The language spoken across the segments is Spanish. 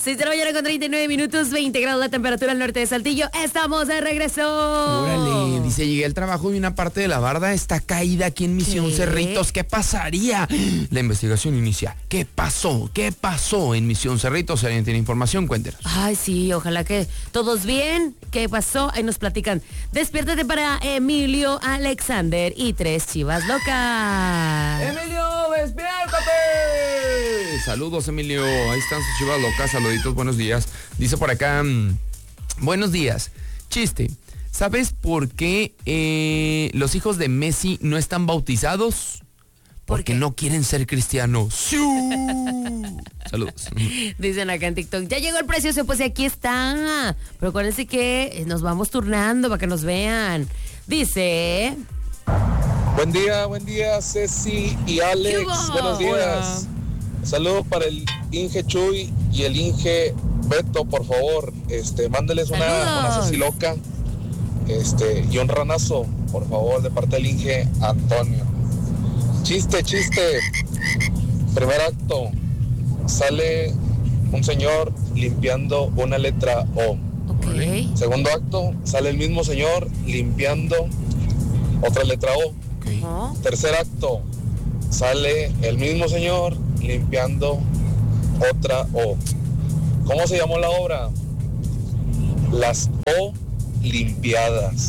6 de la mañana con 39 minutos, 20 grados la temperatura al norte de Saltillo. Estamos de regreso. Órale, dice, llegué al trabajo y una parte de la barda está caída aquí en Misión Cerritos. ¿Qué pasaría? La investigación inicia. ¿Qué pasó? ¿Qué pasó en Misión Cerritos? Si alguien tiene información, cuéntenos. Ay, sí, ojalá que todos bien. ¿Qué pasó? Ahí nos platican. Despiértate para Emilio Alexander y 3 chivas locas. ¡Emilio, despiértate! Saludos, Emilio. Ahí están sus chivas locas. Saluditos, buenos días. Dice por acá, buenos días. Chiste, ¿sabes por qué los hijos de Messi no están bautizados? Porque no quieren ser cristianos. Saludos. Dicen acá en TikTok, ya llegó el precioso, pues aquí está. Pero acuérdense que nos vamos turnando para que nos vean. Dice... Buen día, Ceci y Alex. Buenos días. Saludos para el Inge Chuy y el Inge Beto, por favor. Mándeles una Ceci loca. Y un ranazo, por favor, de parte del Inge Antonio. Chiste. Primer acto. Sale un señor limpiando una letra O. Ok. Segundo acto, sale el mismo señor limpiando otra letra O. Okay. Tercer acto, sale el mismo señor limpiando otra O. ¿Cómo se llamó la obra? Las O limpiadas.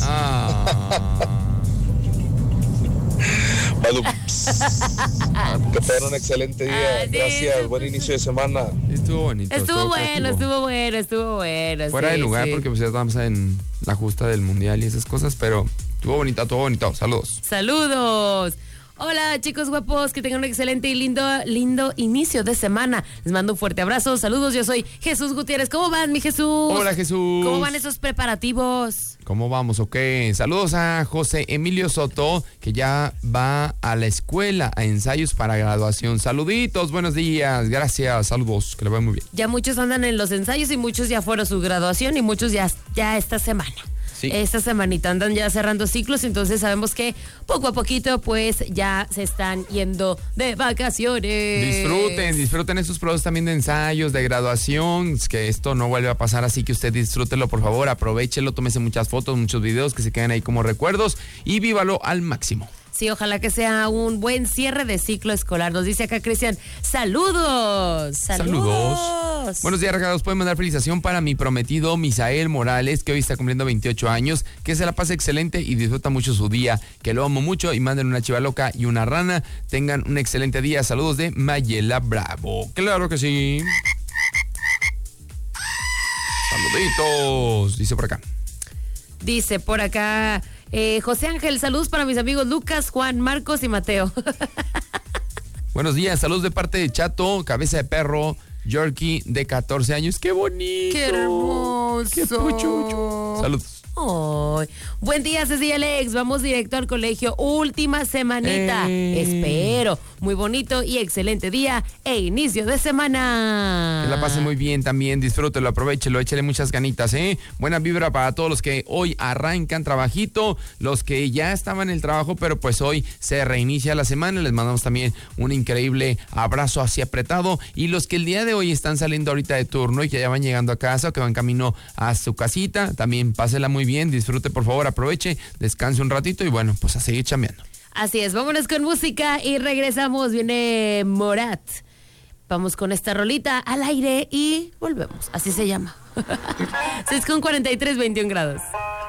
Que tengan un excelente día. Gracias, buen inicio de semana. Estuvo bonito. Estuvo bueno. Fuera de lugar porque pues ya estamos en la justa del mundial y esas cosas, pero estuvo bonito. Saludos. Hola, chicos guapos, que tengan un excelente y lindo inicio de semana. Les mando un fuerte abrazo, saludos, yo soy Jesús Gutiérrez. ¿Cómo van, mi Jesús? Hola, Jesús. ¿Cómo van esos preparativos? ¿Cómo vamos? Ok. Saludos a José Emilio Soto, que ya va a la escuela a ensayos para graduación. Saluditos, buenos días, gracias, saludos, que le vaya muy bien. Ya muchos andan en los ensayos y muchos ya fueron su graduación y muchos ya esta semana. Sí. Esta semanita andan ya cerrando ciclos, entonces sabemos que poco a poquito pues ya se están yendo de vacaciones. Disfruten estos procesos también de ensayos, de graduación, que esto no vuelve a pasar, así que usted disfrútelo, por favor, aprovéchelo, tómese muchas fotos, muchos videos que se queden ahí como recuerdos y vívalo al máximo. Sí, ojalá que sea un buen cierre de ciclo escolar. Nos dice acá Cristian, ¡saludos! Buenos días, regalos. Pueden mandar felicitación para mi prometido Misael Morales, que hoy está cumpliendo 28 años. Que se la pase excelente y disfruta mucho su día. Que lo amo mucho y manden una chiva loca y una rana. Tengan un excelente día. Saludos de Mayela Bravo. Claro que sí. Saluditos. Dice por acá. José Ángel, saludos para mis amigos Lucas, Juan, Marcos y Mateo. Buenos días, saludos de parte de Chato, cabeza de perro, Yorkie, de 14 años. ¡Qué bonito! ¡Qué hermoso! ¡Qué puchucho! Saludos. Oh, buen día, Ceci y Alex. Vamos directo al colegio. Última semanita. Espero. Muy bonito y excelente día e inicio de semana. Que la pase muy bien también. Disfrútelo, aprovechelo, échale muchas ganitas, ¿eh? Buena vibra para todos los que hoy arrancan trabajito, los que ya estaban en el trabajo, pero pues hoy se reinicia la semana. Les mandamos también un increíble abrazo así apretado. Y los que el día de hoy están saliendo ahorita de turno y que ya van llegando a casa o que van camino a su casita, también pásela muy bien, disfrute, por favor, aproveche, descanse un ratito y bueno, pues a seguir chambeando. Así es, vámonos con música y regresamos. Viene Morat. Vamos con esta rolita al aire y volvemos. Así se llama. 6:43, 21 grados.